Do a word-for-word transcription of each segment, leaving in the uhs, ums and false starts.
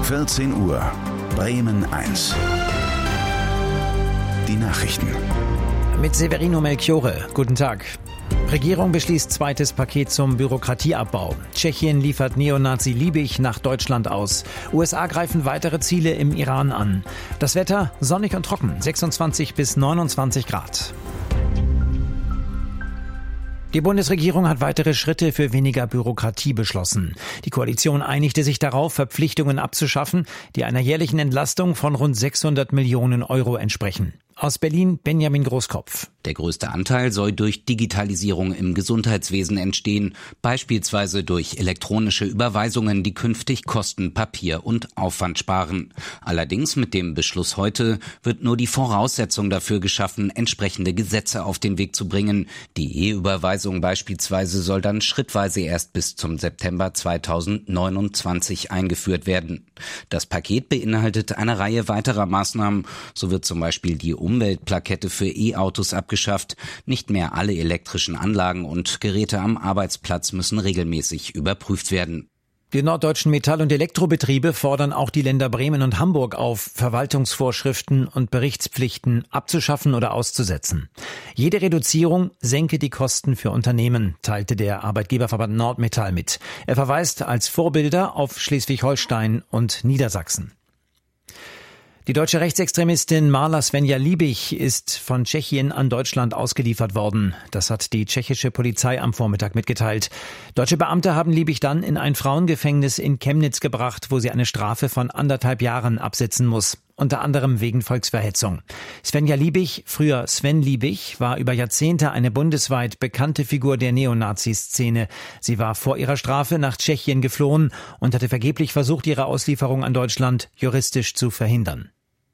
vierzehn Uhr, Bremen eins. Die Nachrichten. Mit Severino Melchiorre. Guten Tag. Regierung beschließt zweites Paket zum Bürokratieabbau. Tschechien liefert Neonazi Liebig nach Deutschland aus. U S A greifen weitere Ziele im Iran an. Das Wetter sonnig und trocken, sechsundzwanzig bis neunundzwanzig Grad. Die Bundesregierung hat weitere Schritte für weniger Bürokratie beschlossen. Die Koalition einigte sich darauf, Verpflichtungen abzuschaffen, die einer jährlichen Entlastung von rund sechshundert Millionen Euro entsprechen. Aus Berlin Benjamin Großkopf. Der größte Anteil soll durch Digitalisierung im Gesundheitswesen entstehen, beispielsweise durch elektronische Überweisungen, die künftig Kosten, Papier und Aufwand sparen. Allerdings mit dem Beschluss heute wird nur die Voraussetzung dafür geschaffen, entsprechende Gesetze auf den Weg zu bringen. Die E-Überweisung beispielsweise soll dann schrittweise erst bis zum September zweitausendneunundzwanzig eingeführt werden. Das Paket beinhaltet eine Reihe weiterer Maßnahmen. So wird zum Beispiel die Umweltplakette für E-Autos abgeschafft. Nicht mehr alle elektrischen Anlagen und Geräte am Arbeitsplatz müssen regelmäßig überprüft werden. Die norddeutschen Metall- und Elektrobetriebe fordern auch die Länder Bremen und Hamburg auf, Verwaltungsvorschriften und Berichtspflichten abzuschaffen oder auszusetzen. Jede Reduzierung senke die Kosten für Unternehmen, teilte der Arbeitgeberverband Nordmetall mit. Er verweist als Vorbilder auf Schleswig-Holstein und Niedersachsen. Die deutsche Rechtsextremistin Marla Svenja Liebig ist von Tschechien an Deutschland ausgeliefert worden. Das hat die tschechische Polizei am Vormittag mitgeteilt. Deutsche Beamte haben Liebig dann in ein Frauengefängnis in Chemnitz gebracht, wo sie eine Strafe von anderthalb Jahren absitzen muss. Unter anderem wegen Volksverhetzung. Svenja Liebig, früher Sven Liebig, war über Jahrzehnte eine bundesweit bekannte Figur der Neonazi-Szene. Sie war vor ihrer Strafe nach Tschechien geflohen und hatte vergeblich versucht, ihre Auslieferung an Deutschland juristisch zu verhindern.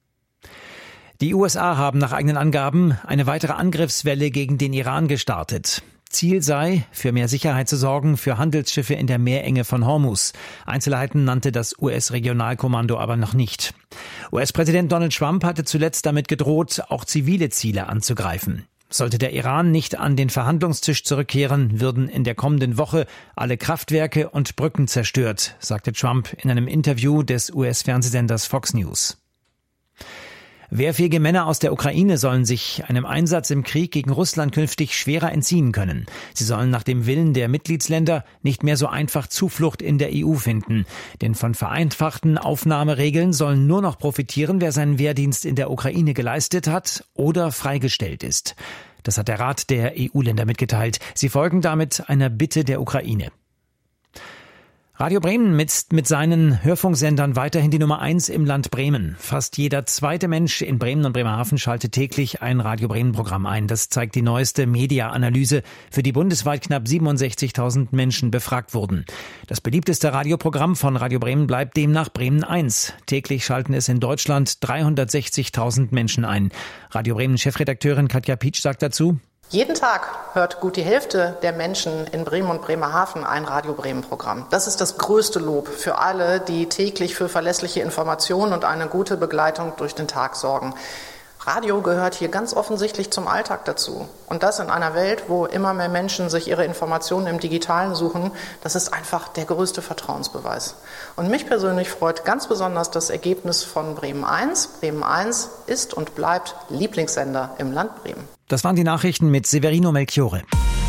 Die U S A haben nach eigenen Angaben eine weitere Angriffswelle gegen den Iran gestartet. Ziel sei, für mehr Sicherheit zu sorgen für Handelsschiffe in der Meerenge von Hormuz. Einzelheiten nannte das U S-Regionalkommando aber noch nicht. U S-Präsident Donald Trump hatte zuletzt damit gedroht, auch zivile Ziele anzugreifen. Sollte der Iran nicht an den Verhandlungstisch zurückkehren, würden in der kommenden Woche alle Kraftwerke und Brücken zerstört, sagte Trump in einem Interview des U S-Fernsehsenders Fox News. Wehrfähige Männer aus der Ukraine sollen sich einem Einsatz im Krieg gegen Russland künftig schwerer entziehen können. Sie sollen nach dem Willen der Mitgliedsländer nicht mehr so einfach Zuflucht in der E U finden. Denn von vereinfachten Aufnahmeregeln sollen nur noch profitieren, wer seinen Wehrdienst in der Ukraine geleistet hat oder freigestellt ist. Das hat der Rat der E U-Länder mitgeteilt. Sie folgen damit einer Bitte der Ukraine. Radio Bremen misst mit seinen Hörfunksendern weiterhin die Nummer eins im Land Bremen. Fast jeder zweite Mensch in Bremen und Bremerhaven schaltet täglich ein Radio Bremen-Programm ein. Das zeigt die neueste Media-Analyse, für die bundesweit knapp siebenundsechzigtausend Menschen befragt wurden. Das beliebteste Radioprogramm von Radio Bremen bleibt demnach Bremen eins. Täglich schalten es in Deutschland dreihundertsechzigtausend Menschen ein. Radio Bremen-Chefredakteurin Katja Pietsch sagt dazu: Jeden Tag hört gut die Hälfte der Menschen in Bremen und Bremerhaven ein Radio Bremen-Programm. Das ist das größte Lob für alle, die täglich für verlässliche Informationen und eine gute Begleitung durch den Tag sorgen. Radio gehört hier ganz offensichtlich zum Alltag dazu. Und das in einer Welt, wo immer mehr Menschen sich ihre Informationen im Digitalen suchen, das ist einfach der größte Vertrauensbeweis. Und mich persönlich freut ganz besonders das Ergebnis von Bremen eins. Bremen eins ist und bleibt Lieblingssender im Land Bremen. Das waren die Nachrichten mit Severino Melchiorre.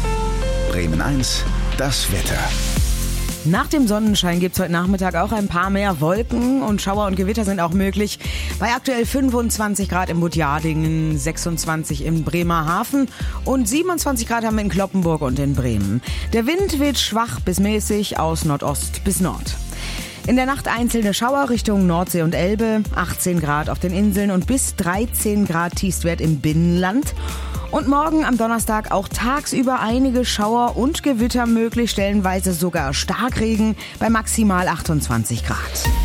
Bremen eins, das Wetter. Nach dem Sonnenschein gibt es heute Nachmittag auch ein paar mehr Wolken und Schauer und Gewitter sind auch möglich. Bei aktuell fünfundzwanzig Grad in Butjadingen, sechsundzwanzig in Bremerhaven und siebenundzwanzig Grad haben wir in Cloppenburg und in Bremen. Der Wind weht schwach bis mäßig aus Nordost bis Nord. In der Nacht einzelne Schauer Richtung Nordsee und Elbe, achtzehn Grad auf den Inseln und bis dreizehn Grad Tiefstwert im Binnenland. Und morgen am Donnerstag auch tagsüber einige Schauer und Gewitter möglich, stellenweise sogar Starkregen bei maximal achtundzwanzig Grad.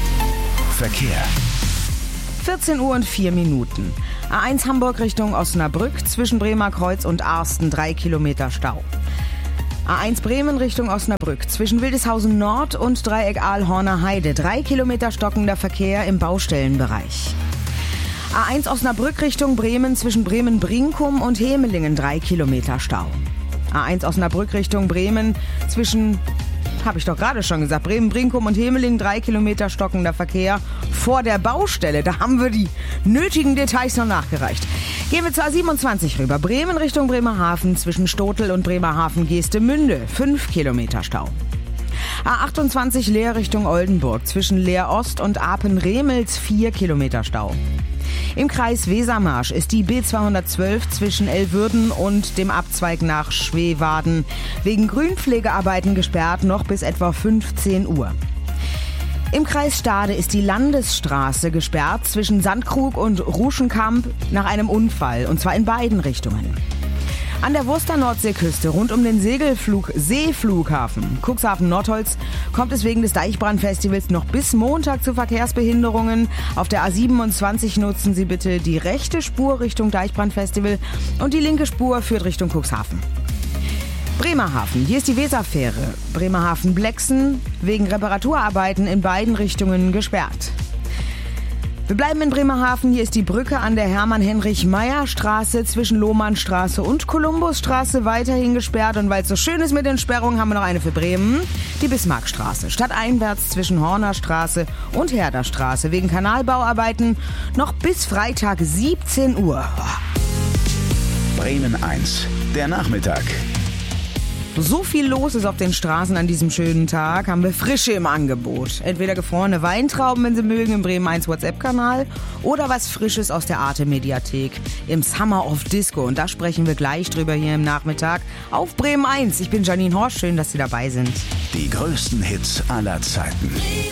Verkehr. vierzehn Uhr und vier Minuten. A eins Hamburg Richtung Osnabrück, zwischen Bremerkreuz und Arsten drei Kilometer Stau. A eins Bremen Richtung Osnabrück, zwischen Wildeshausen Nord und Dreieck Aalhorner Heide, drei Kilometer stockender Verkehr im Baustellenbereich. A eins Osnabrück Richtung Bremen, zwischen Bremen-Brinkum und Hemelingen, drei Kilometer Stau. A eins Osnabrück Richtung Bremen, zwischen habe ich doch gerade schon gesagt, Bremen-Brinkum und Hemeling, drei Kilometer stockender Verkehr vor der Baustelle. Da haben wir die nötigen Details noch nachgereicht. Gehen wir zur A siebenundzwanzig rüber. Bremen Richtung Bremerhaven zwischen Stotel und Bremerhaven-Geestemünde, fünf Kilometer Stau. A achtundzwanzig Leer Richtung Oldenburg zwischen Leer Ost und Apen-Remels, vier Kilometer Stau. Im Kreis Wesermarsch ist die B zweihundertzwölf zwischen Elwürden und dem Abzweig nach Schweewaden wegen Grünpflegearbeiten gesperrt, noch bis etwa fünfzehn Uhr. Im Kreis Stade ist die Landesstraße gesperrt zwischen Sandkrug und Ruschenkamp nach einem Unfall, und zwar in beiden Richtungen. An der Wurster Nordseeküste rund um den Segelflug Seeflughafen Cuxhaven-Nordholz kommt es wegen des Deichbrandfestivals noch bis Montag zu Verkehrsbehinderungen. Auf der A siebenundzwanzig nutzen Sie bitte die rechte Spur Richtung Deichbrandfestival und die linke Spur führt Richtung Cuxhaven. Bremerhaven, hier ist die Weserfähre. Bremerhaven-Blexen wegen Reparaturarbeiten in beiden Richtungen gesperrt. Wir bleiben in Bremerhaven. Hier ist die Brücke an der Hermann-Heinrich-Meyer-Straße zwischen Lohmannstraße und Kolumbusstraße weiterhin gesperrt. Und weil es so schön ist mit den Sperrungen, haben wir noch eine für Bremen. Die Bismarckstraße. Stadteinwärts zwischen Hornerstraße und Herderstraße wegen Kanalbauarbeiten noch bis Freitag siebzehn Uhr. Bremen eins, der Nachmittag. So viel los ist auf den Straßen an diesem schönen Tag, haben wir Frische im Angebot. Entweder gefrorene Weintrauben, wenn Sie mögen, im Bremen eins WhatsApp-Kanal oder was Frisches aus der Arte-Mediathek im Summer of Disco. Und da sprechen wir gleich drüber hier im Nachmittag auf Bremen eins. Ich bin Janine Horst, schön, dass Sie dabei sind. Die größten Hits aller Zeiten.